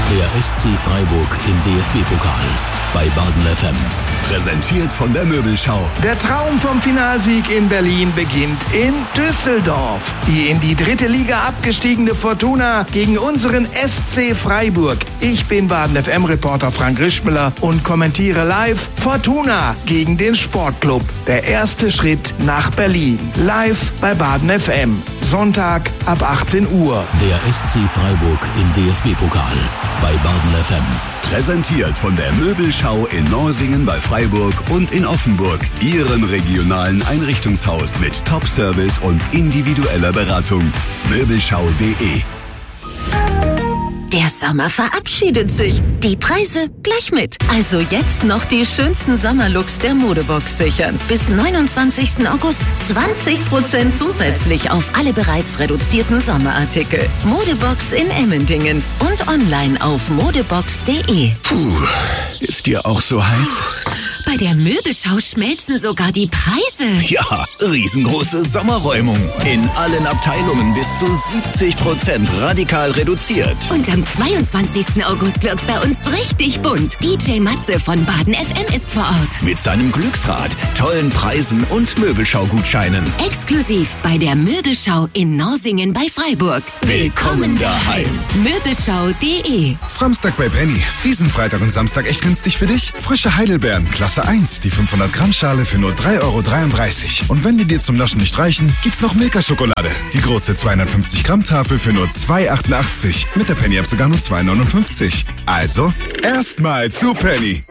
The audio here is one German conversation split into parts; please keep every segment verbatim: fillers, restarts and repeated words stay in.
Der S C Freiburg im D F B-Pokal bei Baden F M. Präsentiert von der Möbelschau. Der Traum vom Finalsieg in Berlin beginnt in Düsseldorf. Die in die dritte Liga abgestiegene Fortuna gegen unseren S C Freiburg. Ich bin Baden F M-Reporter Frank Rischmüller und kommentiere live Fortuna gegen den Sportclub. Der erste Schritt nach Berlin. Live bei Baden F M. Sonntag ab achtzehn Uhr. Der S C Freiburg im D F B-Pokal bei Baden F M. Präsentiert von der Möbelschau in Norsingen bei Freiburg und in Offenburg. Ihrem regionalen Einrichtungshaus mit Top-Service und individueller Beratung. Möbelschau punkt de. Der Sommer verabschiedet sich. Die Preise gleich mit. Also jetzt noch die schönsten Sommerlooks der Modebox sichern. Bis neunundzwanzigsten August zwanzig Prozent zusätzlich auf alle bereits reduzierten Sommerartikel. Modebox in Emmendingen und online auf modebox punkt de. Puh, ist dir auch so heiß? Bei der Möbelschau schmelzen sogar die Preise. Ja, riesengroße Sommerräumung. In allen Abteilungen bis zu siebzig Prozent radikal reduziert. Und am zweiundzwanzigsten August wird's bei uns richtig bunt. D J Matze von Baden F M ist vor Ort. Mit seinem Glücksrad, tollen Preisen und Möbelschau-Gutscheinen. Exklusiv bei der Möbelschau in Norsingen bei Freiburg. Willkommen daheim. Möbelschau punkt de. Samstag bei Penny. Diesen Freitag und Samstag echt günstig für dich. Frische Heidelbeeren, Klasse eins, die fünfhundert Gramm Schale für nur drei Euro dreiunddreißig. Und wenn die dir zum Naschen nicht reichen, gibt's noch Milka-Schokolade. Die große zweihundertfünfzig Gramm Tafel für nur zwei Euro achtundachtzig. Mit der Penny-App sogar nur zwei Euro neunundfünfzig. Also, erstmal zu Penny.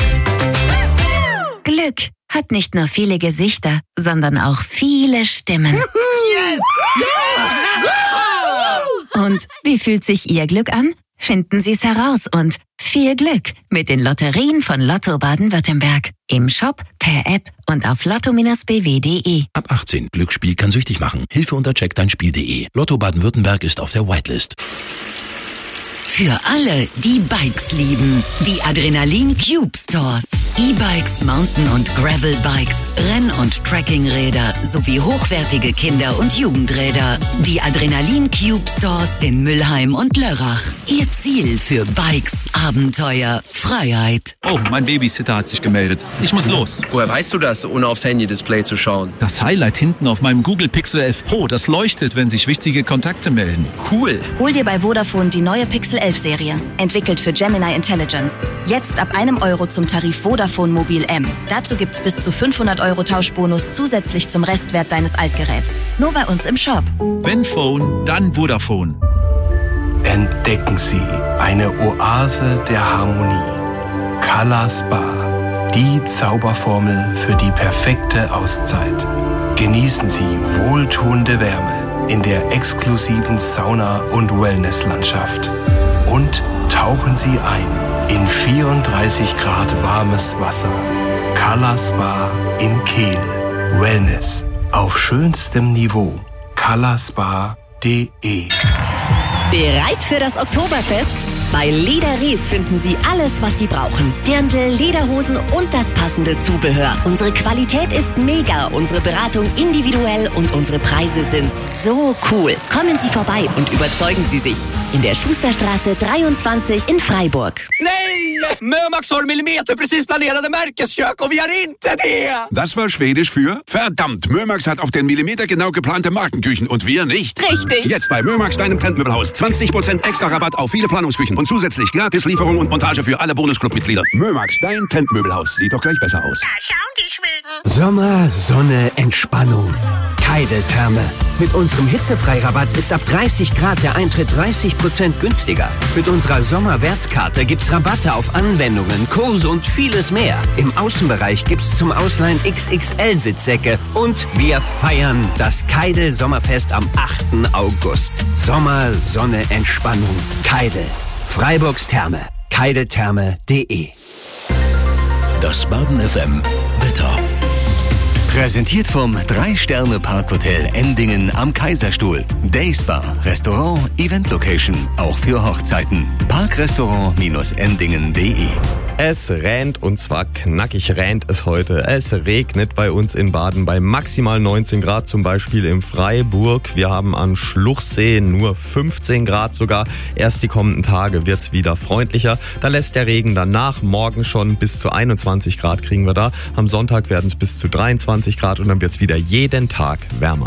Glück hat nicht nur viele Gesichter, sondern auch viele Stimmen. Yes! Und wie fühlt sich Ihr Glück an? Finden Sie es heraus und viel Glück mit den Lotterien von Lotto Baden-Württemberg. Im Shop, per App und auf lotto Bindestrich b w punkt de. Ab achtzehn. Glücksspiel kann süchtig machen. Hilfe unter check dein Spiel punkt de. Lotto Baden-Württemberg ist auf der Whitelist. Für alle, die Bikes lieben. Die Adrenalin Cube Stores. E-Bikes, Mountain- und Gravel-Bikes, Renn- und Trekkingräder sowie hochwertige Kinder- und Jugendräder. Die Adrenalin Cube Stores in Mülheim und Lörrach. Ihr Ziel für Bikes, Abenteuer, Freiheit. Oh, mein Babysitter hat sich gemeldet. Ich muss los. Woher weißt du das, ohne aufs Handy-Display zu schauen? Das Highlight hinten auf meinem Google Pixel elf Pro, das leuchtet, wenn sich wichtige Kontakte melden. Cool. Hol dir bei Vodafone die neue Pixel elf Serie. Entwickelt für Gemini Intelligence. Jetzt ab einem Euro zum Tarif Vodafone Mobil M. Dazu gibt's bis zu fünfhundert Euro Tauschbonus zusätzlich zum Restwert deines Altgeräts. Nur bei uns im Shop. Wenn Phone, dann Vodafone. Entdecken Sie eine Oase der Harmonie. Color Spa. Die Zauberformel für die perfekte Auszeit. Genießen Sie wohltuende Wärme in der exklusiven Sauna- und Wellnesslandschaft. Und tauchen Sie ein in vierunddreißig Grad warmes Wasser. Color Spa in Kehl. Wellness auf schönstem Niveau. color spa punkt de. Bereit für das Oktoberfest? Bei Leder Ries finden Sie alles, was Sie brauchen. Dirndl, Lederhosen und das passende Zubehör. Unsere Qualität ist mega, unsere Beratung individuell und unsere Preise sind so cool. Kommen Sie vorbei und überzeugen Sie sich. In der Schusterstraße dreiundzwanzig in Freiburg. Nej! Mömax har millimeterprecis planerade Märkeskök och vi har inte det! Das war Schwedisch für verdammt, Mömax hat auf den Millimeter genau geplante Markenküchen und wir nicht. Richtig. Jetzt bei Mömax, deinem Trendmöbelhaus. zwanzig Prozent extra Rabatt auf viele Planungsküchen und zusätzlich gratis Lieferung und Montage für alle Bonusclub-Mitglieder. Mömax, dein Trendmöbelhaus. Sieht doch gleich besser aus. Da schauen die Schweden. Sommer, Sonne, Entspannung. Keidel-Therme. Mit unserem Hitzefreirabatt ist ab dreißig Grad der Eintritt dreißig Prozent günstiger. Mit unserer Sommerwertkarte gibt's Rabatte auf Anwendungen, Kurse und vieles mehr. Im Außenbereich gibt's zum Ausleihen X X L-Sitzsäcke. Und wir feiern das Keidel-Sommerfest am achten August. Sommer, Sonne, Entspannung. Keidel. Freiburgs Therme. keideltherme punkt de. Das Baden F M Wetter. Präsentiert vom drei Sterne Parkhotel Endingen am Kaiserstuhl. Dayspa, Restaurant, Event Location, auch für Hochzeiten. parkrestaurant Endingen punkt de. Es rähnt und zwar knackig rähnt es heute. Es regnet bei uns in Baden bei maximal neunzehn Grad, zum Beispiel in Freiburg. Wir haben an Schluchsee nur fünfzehn Grad sogar. Erst die kommenden Tage wird's wieder freundlicher. Da lässt der Regen dann nach. Morgen schon bis zu einundzwanzig Grad kriegen wir da. Am Sonntag werden es bis zu dreiundzwanzig Grad und dann wird's wieder jeden Tag wärmer.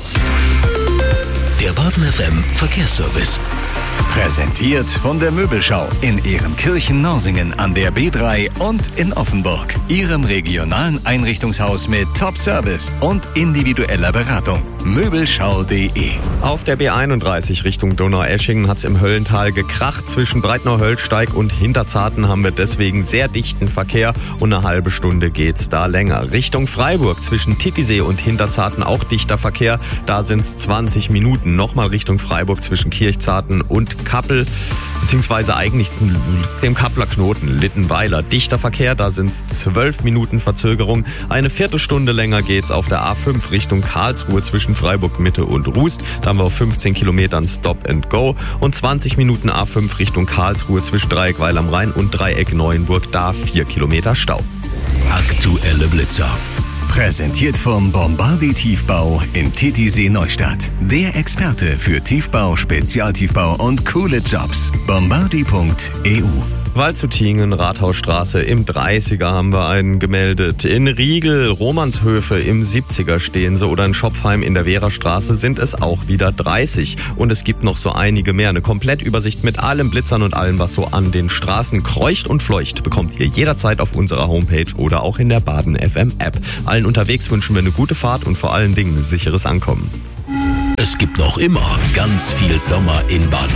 Der Baden F M Verkehrsservice. Präsentiert von der Möbelschau in Ehrenkirchen-Norsingen an der B drei und in Offenburg. Ihrem regionalen Einrichtungshaus mit Top-Service und individueller Beratung. Möbelschau punkt de. Auf der B einunddreißig Richtung Donaueschingen hat's im Höllental gekracht. Zwischen Breitnau-Höllsteig und Hinterzarten haben wir deswegen sehr dichten Verkehr und eine halbe Stunde geht's da länger. Richtung Freiburg zwischen Titisee und Hinterzarten auch dichter Verkehr. Da sind's zwanzig Minuten. Nochmal Richtung Freiburg zwischen Kirchzarten und Kappel, beziehungsweise eigentlich dem Kappeler Knoten, Littenweiler. Dichter Verkehr, da sind es zwölf Minuten Verzögerung. Eine Viertelstunde länger geht's auf der A fünf Richtung Karlsruhe zwischen Freiburg Mitte und Ruß. Da haben wir auf fünfzehn Kilometern Stop and Go. Und zwanzig Minuten A fünf Richtung Karlsruhe zwischen Dreieck-Weil am Rhein und Dreieck-Neuenburg. Da vier Kilometer Stau. Aktuelle Blitzer. Präsentiert vom Bombardi Tiefbau in Titisee Neustadt. Der Experte für Tiefbau, Spezialtiefbau und coole Jobs. bombardi punkt e u. Waldshutingen, Rathausstraße im dreißiger haben wir einen gemeldet. In Riegel, Romanshöfe im siebziger stehen sie oder in Schopfheim in der Wehrerstraße sind es auch wieder dreißig. Und es gibt noch so einige mehr. Eine Komplettübersicht mit allen Blitzern und allem, was so an den Straßen kreucht und fleucht, bekommt ihr jederzeit auf unserer Homepage oder auch in der Baden F M App. Allen unterwegs wünschen wir eine gute Fahrt und vor allen Dingen ein sicheres Ankommen. Es gibt noch immer ganz viel Sommer in Baden.